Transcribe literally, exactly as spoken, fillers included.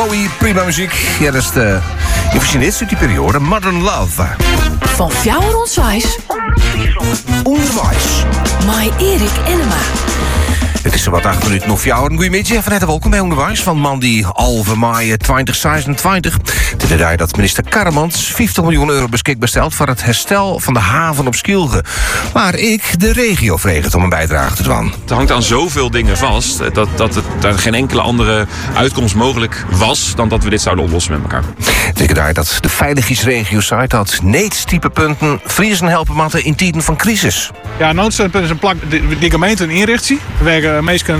Bowie, prima muziek. Ja, dat is de impressionist uit die periode. Modern Love. Van Fjouwer Onswijs. Onderwijs. Mai Erik Enema. Het is zo wat acht minuten nog Fjouwer. Goedemiddag, van harte welkom bij Onderwijs. Van man die halve mei twintig zesentwintig. De detail dat minister Karremans vijftig miljoen euro beschikbaar stelt voor het herstel van de haven op Skilge. Waar ik de regio vreeg om een bijdrage te doen. Het hangt aan zoveel dingen vast dat, dat het er geen enkele andere uitkomst mogelijk was dan dat we dit zouden oplossen met elkaar. Het betekent dat de veiligheidsregio-site had neetstype punten Friesen helpen matten in tijden van crisis. Ja, noodsteunpunt is een plak die, die gemeente inricht. Waar mensen